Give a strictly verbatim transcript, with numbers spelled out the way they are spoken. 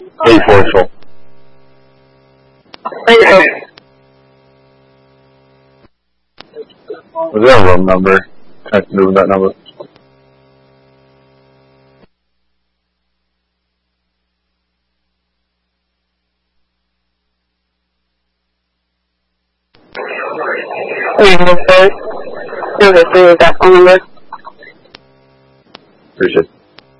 eight four four. Okay. Was there a room number? Can I move that number? Okay, okay, so is that phone number? Appreciate it.